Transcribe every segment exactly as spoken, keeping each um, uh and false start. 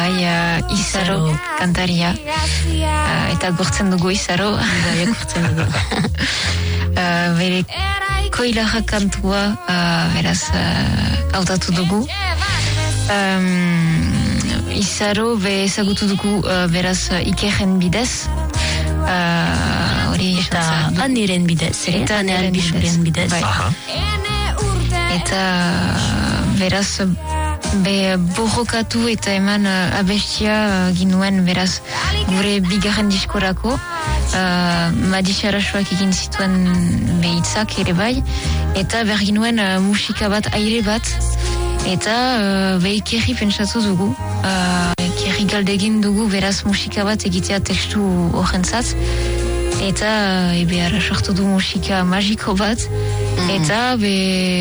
bai, uh, Izaro kantaria, uh, eta gortzen dugu Izaro. Bai, gortzen dugu. uh, bere koilaja kantua, uh, beraz, uh, hautatu dugu. Um, Izaro be ezagutu dugu uh, beraz uh, Ikerren bidez. Hori uh, eta aniren bidez, eta aniren bidez. Bai. Eta beraz be borrokatu eta eman uh, abestia uh, ginuen beraz gure bigarren diskorako uh, Madi Sarasuak egin zituen behitzak ere bai, eta behar ginuen uh, musika bat, aire bat, eta uh, be Ikerri pentsatu dugu, uh, Ikerri galdegin dugu beraz musika bat egitea testu horrentzat, eta uh, ebe ara sortu du musika magiko bat, mm. eta be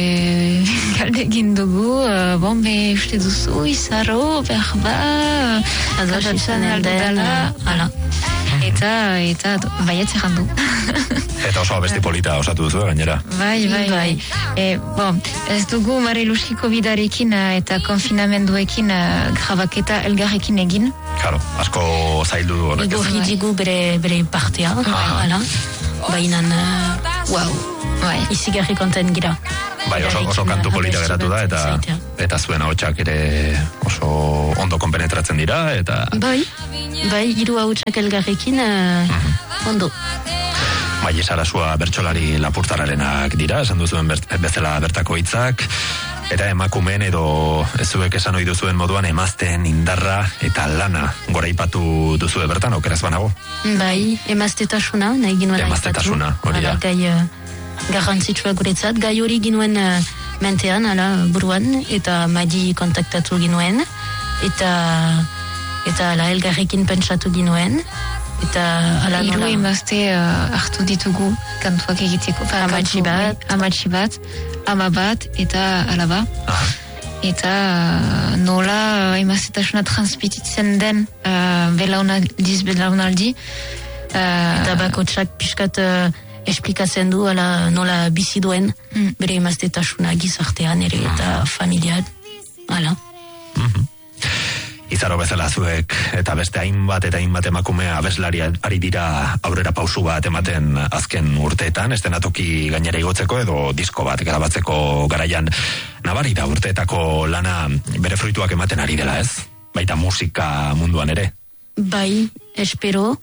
galdegin dugu, uh, bon be uste duzu Izaro, berba, kantatzen aldela, ala. Eta, eta, baietze jandu. Eta oso abesti polita osatu duzu, gainera. Bai, bai, bai. E, bon, ez dugu Mare Luskiko bidarekin eta konfinamenduekin grabaketa elgarrekin egin. Claro, asko zaildu du horrek. Igorri digu bere, bere partea, hala. Baina, wow, bai, izigarri konten gira. Bai, oso, oso kantu polita geratu da, eta eta zuen ahotsak ere oso ondo konpenetratzen dira, eta... Bai, bai, hiru ahotsak elgarrekin uh, mm-hmm. ondo. Bai, Sarasua bertsolari lapurtararenak dira, esan duzuen bert, bezala bertako hitzak, eta emakumeen edo zuek esan ohi duzuen moduan emazteen indarra eta lana goraipatu duzue bertan, okeraz banago? Bai, emaztetasuna, nahi ginuen emaztetasuna, hori da. Gai uh, garrantzitsua guretzat, gai hori ginuen uh, mentean, ala, buruan, eta Madi kontaktatu ginuen, eta eta ala, elgarrekin pentsatu ginuen, eta ala nola... Hiru emazte uh, hartu ditugu kantuak egiteko. Amatxi bat. Amatxi bat, ama bat, eta alaba. Ah. Eta uh, nola emaztetasuna transmititzen den uh, belaunaldiz belaunaldi. Uh, eta bakotsak piskat uh, esplikatzen du ala nola bizi duen mm. bere emaztetasuna gizartean ere eta familian. Ala. Mm-hmm. Izaro bezala zuek eta beste hainbat eta hainbat emakume abeslari ari dira aurrera pausu bat ematen azken urteetan, estenatoki gainera igotzeko edo disko bat grabatzeko garaian. Nabari da urteetako lana bere fruituak ematen ari dela, ez? Baita musika munduan ere. Bai, espero.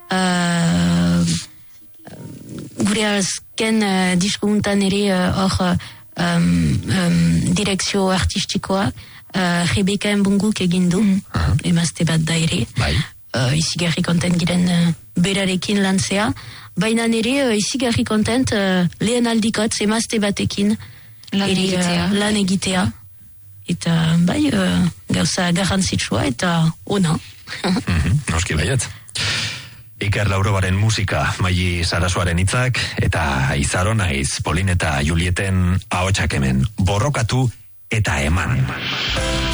Uh, gure azken uh, disko untan ere hor uh, um, um, direkzio artistikoa Uh, Rebeka Mbunguk egin du, mm. emazte bat da ere, bai. uh, izigarri kontent giren uh, berarekin lantzea, baina nire uh, izigarri kontent uh, lehen aldikotz emazte batekin lan ere, egitea, uh, lan egitea. Eta bai, uh, gauza garrantzitsua eta ona. mm-hmm, noski baiet. Iker Laurobaren musika, Madi Sarasuaren hitzak, eta Izaro naiz Polin eta Julieten ahotsak hemen borrokatu eta eman.